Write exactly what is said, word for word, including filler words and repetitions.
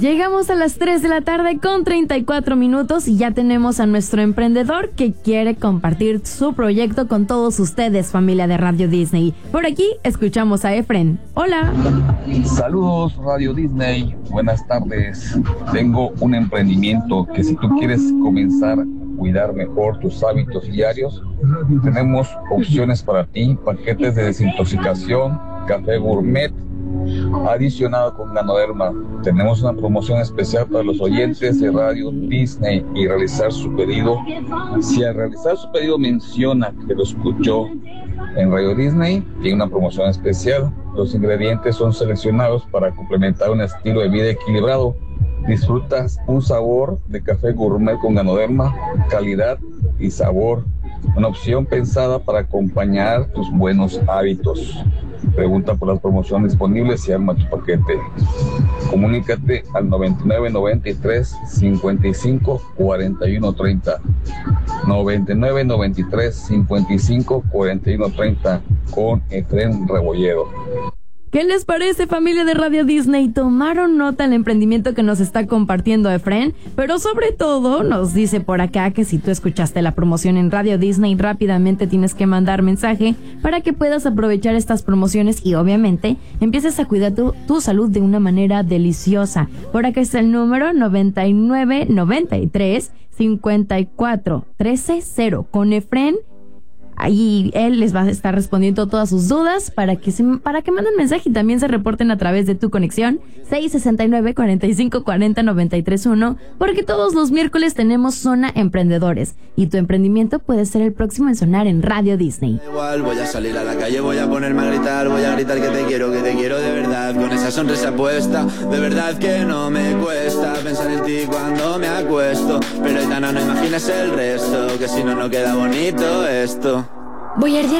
Llegamos a las tres de la tarde con treinta y cuatro minutos y ya tenemos a nuestro emprendedor que quiere compartir su proyecto con todos ustedes, familia de Radio Disney. Por aquí escuchamos a Efren. Hola. Saludos, Radio Disney. Buenas tardes. Tengo un emprendimiento que si tú quieres comenzar a cuidar mejor tus hábitos diarios, tenemos opciones para ti, paquetes de desintoxicación, café gourmet, adicionado con Ganoderma. Tenemos una promoción especial para los oyentes de Radio Disney y realizar su pedido. Si al realizar su pedido menciona que lo escuchó en Radio Disney, tiene una promoción especial. Los ingredientes son seleccionados para complementar un estilo de vida equilibrado. Disfrutas un sabor de café gourmet con Ganoderma, calidad y sabor. Una opción pensada para acompañar tus buenos hábitos. Pregunta por las promociones disponibles y arma tu paquete. Comunícate al noventa y nueve noventa y tres cincuenta y cinco cuarenta y uno treinta. noventa y nueve noventa y tres cincuenta y cinco cuarenta y uno treinta con Efren Rebolledo. ¿Qué les parece, familia de Radio Disney? ¿Tomaron nota del emprendimiento que nos está compartiendo Efren? Pero sobre todo nos dice por acá que si tú escuchaste la promoción en Radio Disney, rápidamente tienes que mandar mensaje para que puedas aprovechar estas promociones y obviamente empieces a cuidar tu, tu salud de una manera deliciosa. Por acá está el número noventa y nueve noventa y tres cincuenta y cuatro trece cero con Efren. Ahí él les va a estar respondiendo todas sus dudas para que se, para que manden mensaje y también se reporten a través de tu conexión seis sesenta y nueve cuarenta y cinco cuarenta noventa y tres uno, porque todos los miércoles tenemos Zona Emprendedores y tu emprendimiento puede ser el próximo en sonar en Radio Disney. Igual voy a salir a la calle, voy a ponerme a gritar, voy a gritar que te quiero, que te quiero de verdad, con esa sonrisa puesta, de verdad que no me cuesta pensar en ti cuando me acuesto, pero Aitana, no imagines el resto, que si no, no queda bonito esto. Voy a arder